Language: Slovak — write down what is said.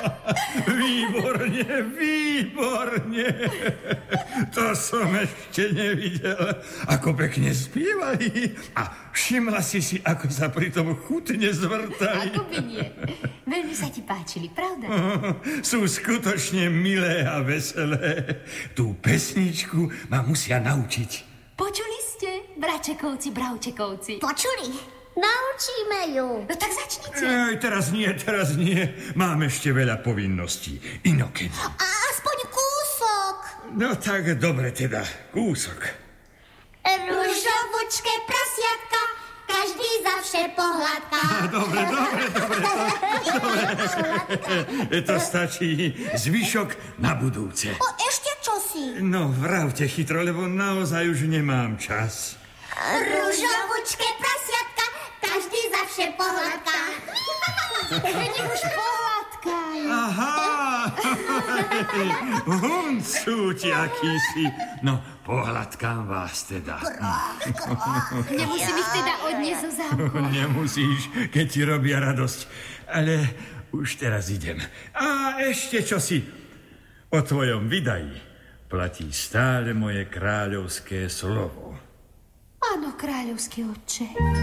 Výborne, výborne. To som ešte nevidel. Ako pekne spievali. A všimla si, ako sa pri tom chutne zvrtali. Ako by nie. Veľmi sa ti páčili, pravda? Sú skutočne milé a veselé. Tú pesničku ma musia naučiť. Počuli ste, bračekovci, bravčekovci? Počuli? Naučíme ju. No tak začnite. Teraz nie. Mám ešte veľa povinností. Inokedy. A aspoň kúsok. No tak dobre teda, kúsok. Ružovučké prasiatka, každý za vše pohľadká. Dobre. To stačí. Zvyšok na budúce. Ešte čosi? No, vravte chytro, lebo naozaj už nemám čas. Ružovučké prasiatka, každý za vše pohľadká. Nech už pohľadkaj. Aha! Huncúť, aký si. No, pohľadkám vás teda. Nemusím ich teda odniesť zo zámku. Nemusíš, keď ti robia radosť. Ale už teraz idem. A ešte čosi. O tvojom vydaji platí stále moje kráľovské slovo. Áno, kráľovský otče.